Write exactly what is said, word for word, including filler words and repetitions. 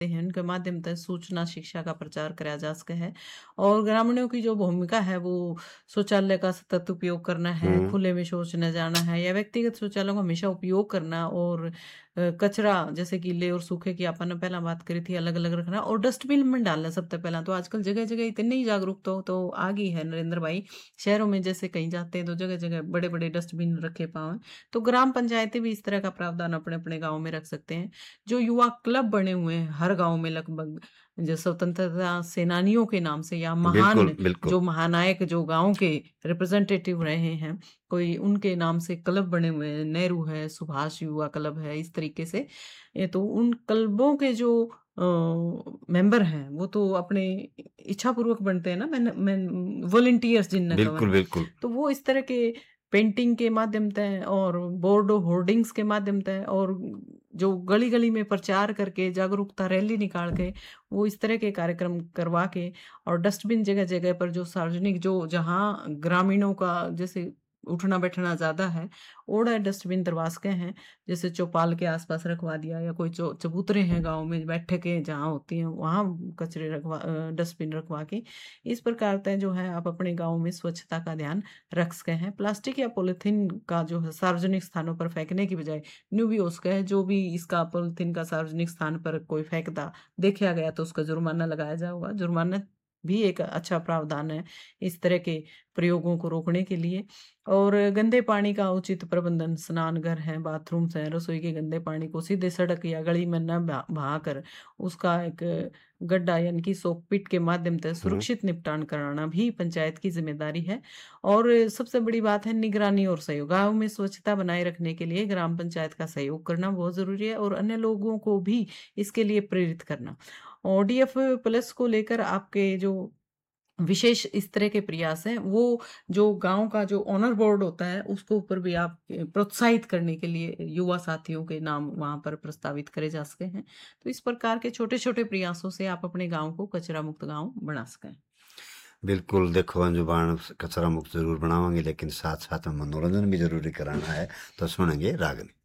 हैं, उनके माध्यम से सूचना शिक्षा का प्रचार करा जा सके है। और ग्रामीणों की जो भूमिका है वो शौचालय का सतत उपयोग करना है, हुँ। खुले में शौच न जाना है या व्यक्तिगत शौचालयों का हमेशा उपयोग करना और अ, कचरा जैसे गीले और सूखे की आपने पहला बात करी थी अलग-अलग रखना और डस्टबिन में डालना सबसे पहला तो आजकल जगह-जगह इतनी जागरूकता तो तो आ गई है नरेंद्र भाई। शहरों में जैसे कहीं जाते हैं तो जगह-जगह बड़े-बड़े डस्टबिन रखे पाँव हैं। तो ग्राम पंचायतें भी इस तरह का प्रावधान अपने-अपने गाँव में रख सकते हैं। जो युवा क्लब बने हुए हैं हर गाँव में लगभग जो स्वतंत्रता सेनानियों के नाम से या बिल्कुल, महान बिल्कुल। जो महानायक जो गाँव के रिप्रेजेंटेटिव रहे हैं, कोई उनके नाम से क्लब बने हुए हैं, नेहरू है, सुभाष युवा क्लब है, इस तरीके से। ये तो उन क्लबों के जो अ, मेंबर हैं, वो तो अपने इच्छापूर्वक बनते हैं ना मैन मैन वॉलंटियर्स जिन्हें कहें। बिल्कुल, बिल्कुल। तो वो इस तरह के पेंटिंग के माध्यम से और बोर्ड होर्डिंग्स के माध्यम से और जो गली-गली में प्रचार करके जागरूकता रैली निकाल के, वो इस तरह के कार्यक्रम करवा के और डस्टबिन जगह-जगह पर जो सार्वजनिक जो जहाँ ग्रामीणों का जैसे उठना-बैठना ज़्यादा है, ओड़ा डस्टबिन दरवा सके हैं। जैसे चौपाल के आस-पास रखवा दिया या कोई चौ चबूतरे हैं गाँव में, बैठकें जहाँ होती हैं, वहाँ कचरे रखवा अ, डस्टबिन रखवा के, इस प्रकार से जो है आप अपने गाँव में स्वच्छता का ध्यान रख सके हैं। प्लास्टिक या पॉलीथीन का जो है सार्वजनिक स्थानों पर फेंकने की बजाय न्यू भी हो सके है, जो भी इसका पॉलीथीन का सार्वजनिक स्थान पर कोई फेंकता देखा गया तो उसका जुर्माना लगाया जाएगा। जुर्माना भी एक अच्छा प्रावधान है, इस तरह के प्रयोगों को रोकने के लिए। और गंदे पानी का उचित प्रबंधन, स्नानघर हैं, बाथरूम्स हैं, रसोई के गंदे पानी को सीधे सड़क या गली में ना बहा बहाकर उसका एक गड्ढा यानी कि सोक पिट के माध्यम से हुँ। सुरक्षित निपटान कराना भी पंचायत की ज़िम्मेदारी है। और सबसे बड़ी बात है निगरानी और सहयोग। गाँव में स्वच्छता बनाए रखने के लिए ग्राम पंचायत का सहयोग करना बहुत ज़रूरी है और अन्य लोगों को भी इसके लिए प्रेरित करना। और डीएफ प्लस को लेकर आपके जो विशेष इस तरह के प्रयास हैं, वो जो गाँव का जो ऑनर बोर्ड होता है, उसको ऊपर भी आप ए, प्रोत्साहित करने के लिए युवा साथियों के नाम वहाँ पर प्रस्तावित करे जा सके हैं। तो इस प्रकार के छोटे-छोटे प्रयासों से आप अपने गाँव को कचरा मुक्त गाँव बना सकें। बिल्कुल, देखो अंजुबान कचरा मुक्त ज़रूर बनावांगे लेकिन साथ-साथ में मनोरंजन भी ज़रूरी कराना है, तो सुनेंगे रागनी।